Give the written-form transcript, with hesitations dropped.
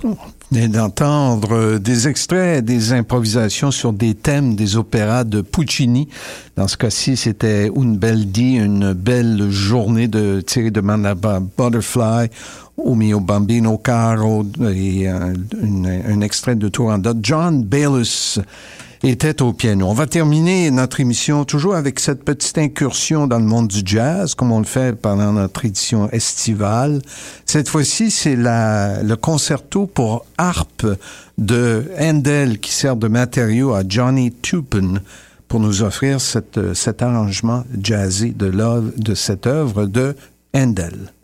On venait d'entendre des extraits, des improvisations sur des thèmes des opéras de Puccini. Dans ce cas-ci, c'était Une belle die, une belle journée tirée de Manaba Butterfly, O mio bambino caro, et un extrait de Turandot. John Bayliss était au piano. On va terminer notre émission toujours avec cette petite incursion dans le monde du jazz, comme on le fait pendant notre édition estivale. Cette fois-ci, c'est le concerto pour harpe de Handel qui sert de matériau à Johnny Turpin pour nous offrir cet arrangement jazzé de cette œuvre de Handel.